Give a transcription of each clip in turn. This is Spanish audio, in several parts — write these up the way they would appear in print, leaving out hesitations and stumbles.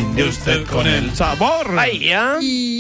brinde usted con el sabor. Vaya.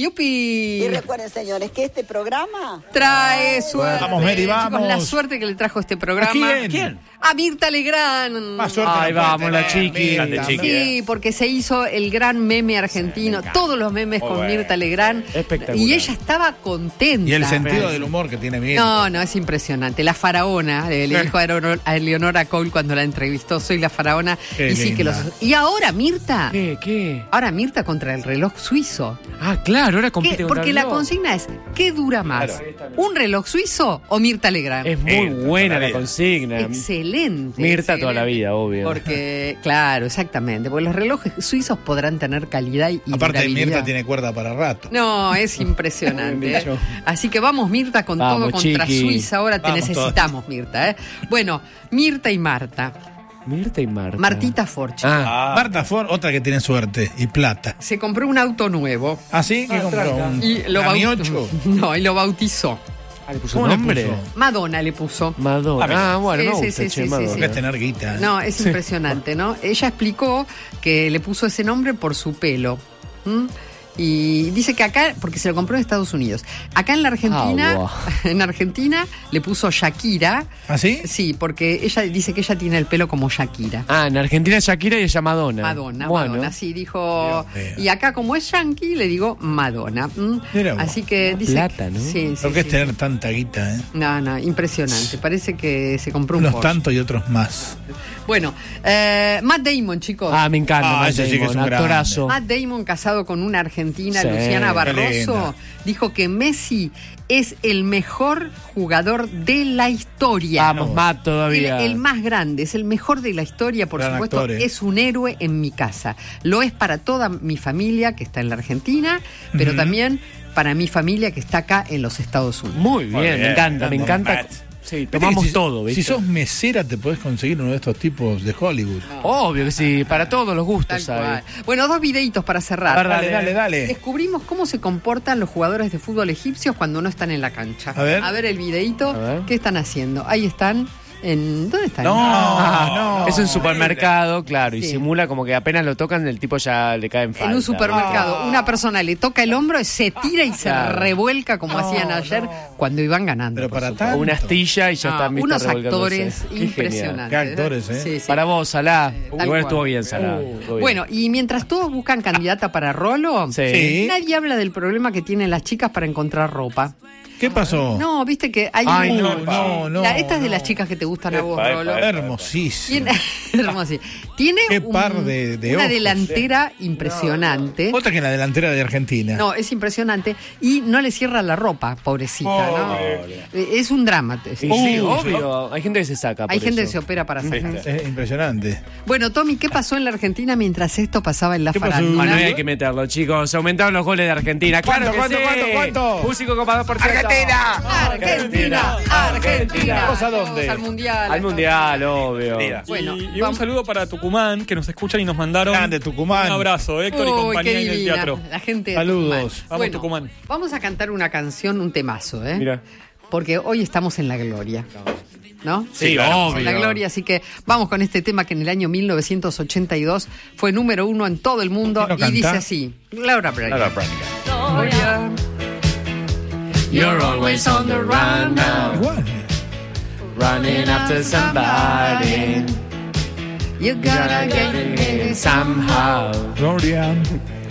¡Yupi! Y recuerden, señores, que este programa Trae suerte. Vamos, Mary, vamos. Chicos, la suerte que le trajo este programa. ¿A quién? A Mirta Legrand. Más suerte. Ahí no puede vamos, la tener, chiqui. Mirta, Grande chiqui. Sí, porque se hizo el gran meme argentino, todos los memes con bueno. Mirta Legrand. Espectacular. Y ella estaba contenta. Y el sentido del humor que tiene Mirta. No, es impresionante. La faraona, le dijo a Eleonora Cole cuando la entrevistó, soy la faraona. Qué Y sí que linda. y ahora Mirta. ¿Qué? Ahora Mirta contra el reloj suizo. Ah, claro, ahora compite contra Porque el la reloj. consigna es, ¿qué dura más? Claro. ¿Un reloj suizo o Mirta Legrand? Es muy Mirta, buena toda la la vida. consigna. Excelente. Mirta excelente. toda la vida, obvio. Porque, claro, exactamente. Porque los relojes suizos podrán tener calidad y Aparte, durabilidad. Mirta tiene cuerda para rato. No, es impresionante. Bien dicho. Así que vamos, Mirta, con Vamos, todo contra chiqui. Suiza. Ahora te Vamos necesitamos, Mirta. Bueno, Mirta y Marta. Mirta y Marta. Martita Forchi. Marta Ford, otra que tiene suerte y plata. Se compró un auto nuevo. ¿Ah, sí? ¿Qué compró? ¿Un Y lo Ami bautizó. 8? No, y lo bautizó. ¿Le puso ¿Cómo le nombre? puso? Madonna le puso. Madonna. Ah, bueno, Sí, me sí, gusta, sí, che, sí, Madonna. Porque es tener guita. No, es impresionante, ¿no? Ella explicó que le puso ese nombre por su pelo. ¿m? Y dice que acá, porque se lo compró en Estados Unidos. Acá en la Argentina, Agua. en Argentina le puso Shakira. ¿Ah, sí? Sí, porque ella dice que ella tiene el pelo como Shakira. Ah, en Argentina es Shakira y ella Madonna. Madonna, sí, dijo. Dios mío. Y acá, como es yankee, le digo Madonna. Mira vos. Así que dice. plata, ¿no? Sí, sí, Lo que es sí. tener tanta guita, ¿eh? No, impresionante. Parece que se compró un Unos Porsche. tantos y otros más. Bueno, Matt Damon, chicos. Ah, me encanta. Ah, Matt ese sí que es Damon, un actorazo. Matt Damon, casado con una argentina, Sí, Luciana qué Barroso, linda. dijo que Messi es el mejor jugador de la historia. Vamos, Matt todavía. El más grande, es el mejor de la historia, por Gran supuesto, actor, ¿eh? es un héroe en mi casa. Lo es para toda mi familia que está en la Argentina, pero también para mi familia que está acá en los Estados Unidos. Muy bien, Muy bien, me encanta. Matt. Sí, Viste tomamos que si- todo, ¿viste? Si sos mesera, te podés conseguir uno de estos tipos de Hollywood. Obvio que sí, para todos los gustos, Tal ¿sabes? cual. Bueno, dos videitos para cerrar. Dale. Descubrimos cómo se comportan los jugadores de fútbol egipcios cuando no están en la cancha. A ver. El videito. A ver. ¿Qué están haciendo? Ahí están. ¿Dónde están? No. Es un supermercado, claro, y Sí. simula como que apenas lo tocan, el tipo ya le cae en falta. En un supermercado, una persona le toca el hombro, se tira y se Claro. revuelca como hacían ayer cuando iban ganando. Pero por para supuesto. O una astilla y ya están vistos unos revolcándose. actores Qué impresionantes. Qué actores, ¿eh? Sí, sí. Para vos, Salá. tal Igual cual. estuvo bien, Salá. Estuvo bien. Bueno, y mientras todos buscan candidata para Rolo, Sí. nadie habla del problema que tienen las chicas para encontrar ropa. ¿Qué pasó? No, viste que hay Ay, no. Esta es de las chicas que te gustan a vos, Rolo. Hermosísimo. Tiene Qué par de una ojos, delantera impresionante. Otra que en la delantera de Argentina. No, es impresionante. Y no le cierra la ropa, pobrecita, ¿no? Es un drama. Y sí, obvio. Hay gente que se saca. Hay por gente que eso. se opera para hacer. Es impresionante. Bueno, Tommy, ¿qué pasó en la Argentina mientras esto pasaba en la ¿Qué pasó? farándula? Ah, no hay que meterlo, chicos. Se aumentaron los goles de Argentina. Claro que ¿Cuánto, sí. cuánto? Músico con 2%. Argentina. ¿Vos a dónde? Vamos al mundial. Al mundial, obvio. Bueno, y un vamos. saludo para Tucumán, que nos escuchan y nos mandaron Grande, Tucumán. un abrazo, Héctor y Uy, compañía qué en el divina. teatro. La gente de Saludos. Tucumán. Vamos, Tucumán. Vamos a cantar una canción, un temazo, ¿eh? Mira. Porque hoy estamos en la gloria. ¿No? Sí, claro. obvio. En la gloria, así que vamos con este tema que en el año 1982 fue número 1 en todo el mundo ¿Quién lo y dice canta? así, Laura Branigan. Gloria. You're always on the run now, Igual. running after somebody. You gotta get Somehow. Gloria.